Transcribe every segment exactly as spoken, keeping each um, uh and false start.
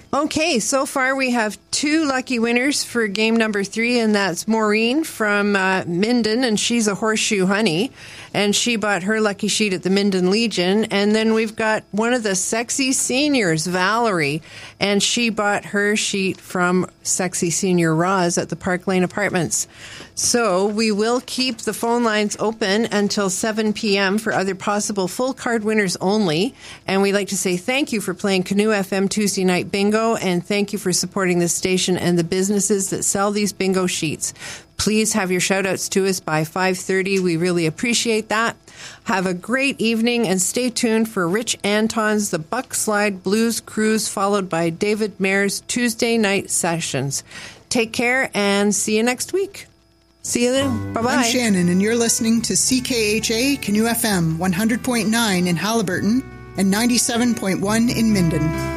Okay, so far we have two lucky winners for game number three, and that's Maureen from uh, Minden, and she's a Horseshoe Honey, and she bought her lucky sheet at the Minden Legion. And then we've got one of the sexy seniors, Valerie, and she bought her sheet from Sexy Senior Roz at the Park Lane Apartments. So we will keep the phone lines open until seven p.m. for other possible full card winners only. And we'd like to say thank you for playing Canoe F M Tuesday Night Bingo, and thank you for supporting this station and the businesses that sell these bingo sheets. Please have your shout-outs to us by five thirty. We really appreciate that. Have a great evening, and stay tuned for Rich Anton's The Buckslide Blues Cruise, followed by David Mayer's Tuesday Night Sessions. Take care, and see you next week. See you then. Bye-bye. I'm Shannon, and you're listening to C K H A Canoe F M one hundred point nine in Haliburton and ninety-seven point one in Minden.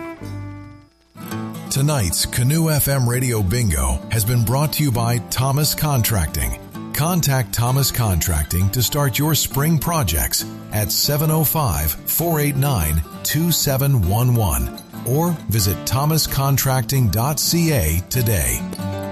Tonight's Canoe F M Radio Bingo has been brought to you by Thomas Contracting. Contact Thomas Contracting to start your spring projects at seven oh five, four eight nine, two seven one one or visit thomas contracting dot c a today.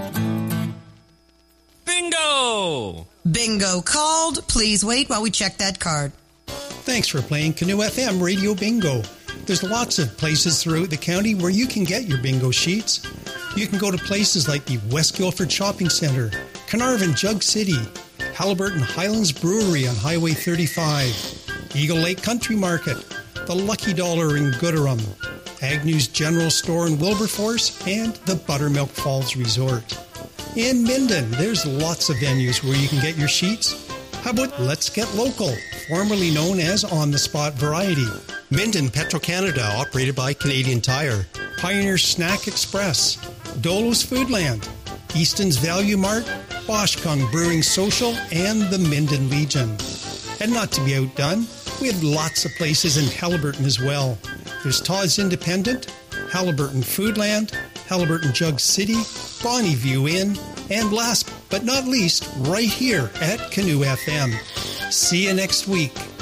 Bingo! Bingo called. Please wait while we check that card. Thanks for playing Canoe F M Radio Bingo. There's lots of places throughout the county where you can get your bingo sheets. You can go to places like the West Guilford Shopping Centre, Carnarvon Jug City, Haliburton Highlands Brewery on Highway thirty-five, Eagle Lake Country Market, the Lucky Dollar in Gooderham, Agnew's General Store in Wilberforce, and the Buttermilk Falls Resort. In Minden, there's lots of venues where you can get your sheets. How about Let's Get Local, formerly known as On the Spot Variety? Minden Petro-Canada, operated by Canadian Tire. Pioneer Snack Express. Dolo's Foodland. Easton's Value Mart. Boschkong Brewing Social, and the Minden Legion. And not to be outdone, we have lots of places in Haliburton as well. There's Todd's Independent, Haliburton Foodland, Haliburton Jug City, Bonnie View Inn, and last but not least, right here at Canoe F M. See you next week.